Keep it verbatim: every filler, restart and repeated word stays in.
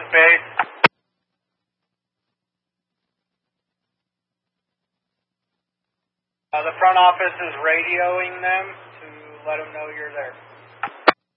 base. Uh, the front office is radioing them to let them know you're there.